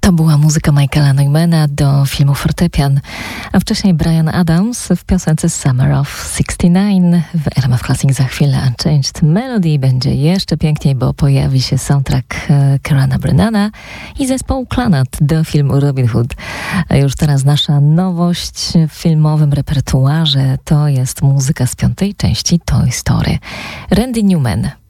To była muzyka Michaela Nymana do filmu Fortepian, a wcześniej Bryan Adams w piosence Summer of '69 w RMF Classic. Za chwilę Unchanged Melody będzie jeszcze piękniej, bo pojawi się soundtrack Kerana Brennana i zespoł Clannad do filmu Robin Hood. A już teraz nasza nowość w filmowym repertuarze to jest muzyka z 5. części Toy Story. Randy Newman